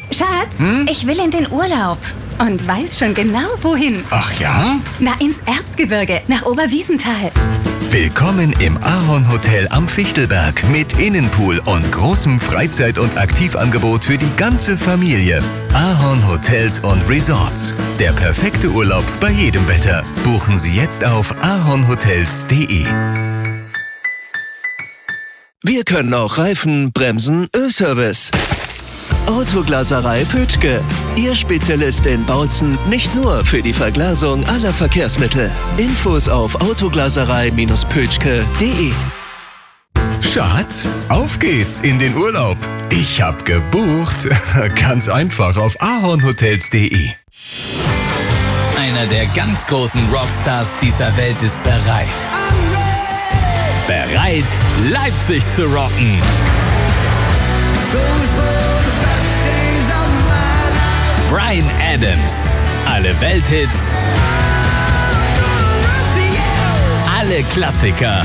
Schatz, ich will in den Urlaub. Und weiß schon genau, wohin. Ach ja? Na, ins Erzgebirge, nach Oberwiesenthal. Willkommen im Ahorn Hotel am Fichtelberg mit Innenpool und großem Freizeit- und Aktivangebot für die ganze Familie. Ahorn Hotels und Resorts. Der perfekte Urlaub bei jedem Wetter. Buchen Sie jetzt auf ahornhotels.de. Wir können auch Reifen, Bremsen, Ölservice. Autoglaserei Pötschke. Ihr Spezialist in Bautzen, nicht nur für die Verglasung aller Verkehrsmittel. Infos auf autoglaserei-pötschke.de. Schatz, auf geht's in den Urlaub. Ich hab gebucht. Ganz einfach auf ahornhotels.de. Einer der ganz großen Rockstars dieser Welt ist bereit. Bereit, Leipzig zu rocken. Bryan Adams. Alle Welthits. Alle Klassiker.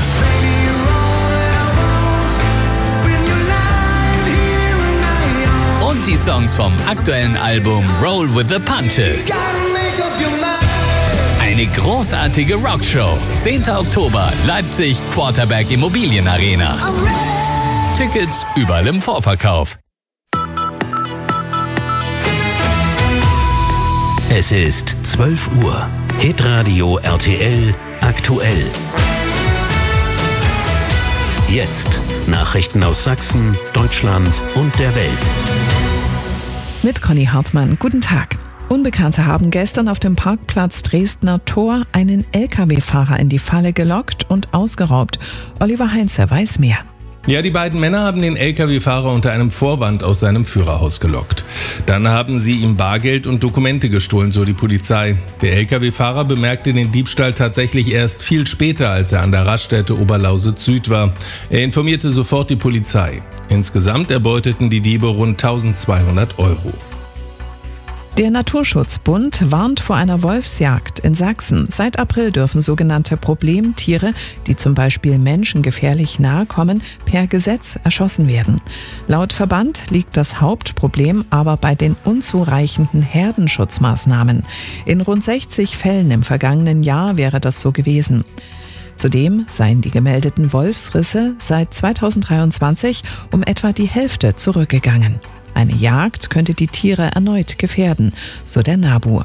Und die Songs vom aktuellen Album Roll with the Punches. Eine großartige Rockshow. 10. Oktober, Leipzig, Quarterberg Immobilienarena. Tickets überall im Vorverkauf. Es ist 12 Uhr. Hitradio RTL aktuell. Jetzt Nachrichten aus Sachsen, Deutschland und der Welt. Mit Conny Hartmann. Guten Tag. Unbekannte haben gestern auf dem Parkplatz Dresdner Tor einen Lkw-Fahrer in die Falle gelockt und ausgeraubt. Oliver Heinze weiß mehr. Ja, die beiden Männer haben den Lkw-Fahrer unter einem Vorwand aus seinem Führerhaus gelockt. Dann haben sie ihm Bargeld und Dokumente gestohlen, so die Polizei. Der Lkw-Fahrer bemerkte den Diebstahl tatsächlich erst viel später, als er an der Raststätte Oberlausitz Süd war. Er informierte sofort die Polizei. Insgesamt erbeuteten die Diebe rund 1.200 Euro. Der Naturschutzbund warnt vor einer Wolfsjagd in Sachsen. Seit April dürfen sogenannte Problemtiere, die zum Beispiel Menschen gefährlich nahe kommen, per Gesetz erschossen werden. Laut Verband liegt das Hauptproblem aber bei den unzureichenden Herdenschutzmaßnahmen. In rund 60 Fällen im vergangenen Jahr wäre das so gewesen. Zudem seien die gemeldeten Wolfsrisse seit 2023 um etwa die Hälfte zurückgegangen. Eine Jagd könnte die Tiere erneut gefährden, so der NABU.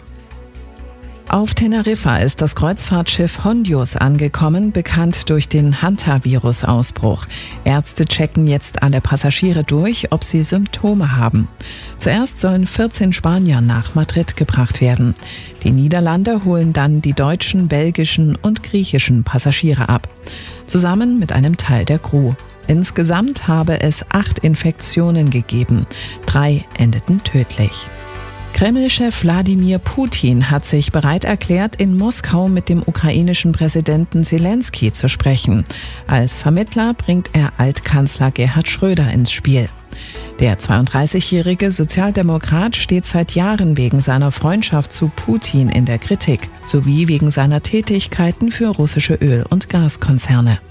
Auf Teneriffa ist das Kreuzfahrtschiff Hondius angekommen, bekannt durch den Hanta-Virus-Ausbruch. Ärzte checken jetzt alle Passagiere durch, ob sie Symptome haben. Zuerst sollen 14 Spanier nach Madrid gebracht werden. Die Niederlande holen dann die deutschen, belgischen und griechischen Passagiere ab, zusammen mit einem Teil der Crew. Insgesamt habe es 8 Infektionen gegeben. 3 endeten tödlich. Kreml-Chef Wladimir Putin hat sich bereit erklärt, in Moskau mit dem ukrainischen Präsidenten Zelensky zu sprechen. Als Vermittler bringt er Altkanzler Gerhard Schröder ins Spiel. Der 32-jährige Sozialdemokrat steht seit Jahren wegen seiner Freundschaft zu Putin in der Kritik, sowie wegen seiner Tätigkeiten für russische Öl- und Gaskonzerne.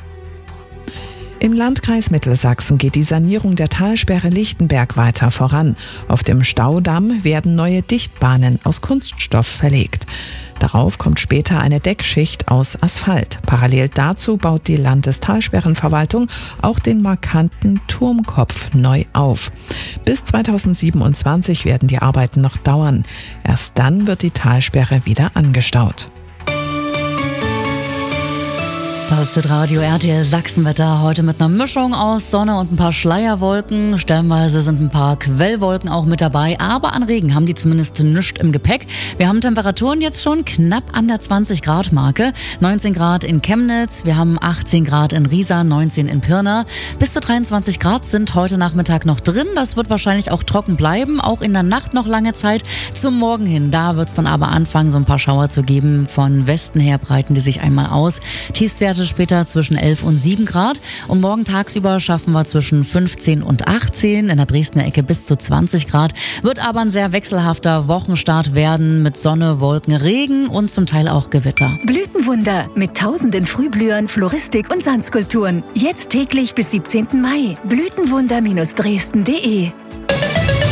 Im Landkreis Mittelsachsen geht die Sanierung der Talsperre Lichtenberg weiter voran. Auf dem Staudamm werden neue Dichtbahnen aus Kunststoff verlegt. Darauf kommt später eine Deckschicht aus Asphalt. Parallel dazu baut die Landestalsperrenverwaltung auch den markanten Turmkopf neu auf. Bis 2027 werden die Arbeiten noch dauern. Erst dann wird die Talsperre wieder angestaut. Das ist Radio RTL Sachsenwetter heute mit einer Mischung aus Sonne und ein paar Schleierwolken. Stellenweise sind ein paar Quellwolken auch mit dabei, aber an Regen haben die zumindest nichts im Gepäck. Wir haben Temperaturen jetzt schon knapp an der 20-Grad-Marke. 19 Grad in Chemnitz, wir haben 18 Grad in Riesa, 19 in Pirna. Bis zu 23 Grad sind heute Nachmittag noch drin. Das wird wahrscheinlich auch trocken bleiben, auch in der Nacht noch lange Zeit. Zum Morgen hin, da wird es dann aber anfangen, so ein paar Schauer zu geben. Von Westen her breiten die sich einmal aus. Tiefstwerte später zwischen 11 und 7 Grad. Und morgen tagsüber schaffen wir zwischen 15 und 18, in der Dresdner Ecke bis zu 20 Grad. Wird aber ein sehr wechselhafter Wochenstart werden mit Sonne, Wolken, Regen und zum Teil auch Gewitter. Blütenwunder mit tausenden Frühblühern, Floristik und Sandskulpturen. Jetzt täglich bis 17. Mai. Blütenwunder-dresden.de